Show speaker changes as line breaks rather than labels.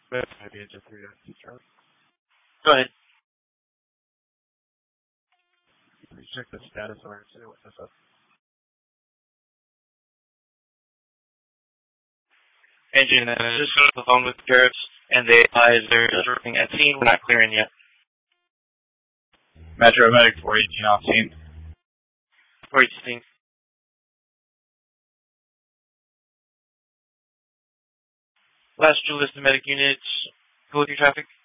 Maybe it's just 3 Charlie.
Go ahead.
Please check the status alert. See what this up.
Engine, just got off the phone with the sheriffs, and they advise they're just working at scene. We're not clearing yet.
Metro Medic 418 off scene.
418. Last two list of medic units. Go with your traffic.